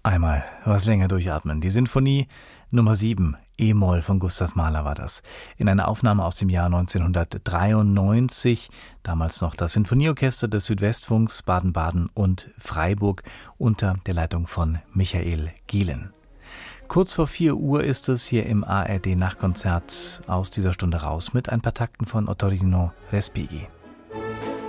Einmal was länger durchatmen. Die Sinfonie Nummer 7, E-Moll von Gustav Mahler war das. In einer Aufnahme aus dem Jahr 1993, damals noch das Sinfonieorchester des Südwestfunks Baden-Baden und Freiburg unter der Leitung von Michael Gielen. Kurz vor 4 Uhr ist es hier im ARD Nachtkonzert aus dieser Stunde raus mit ein paar Takten von Ottorino Respighi.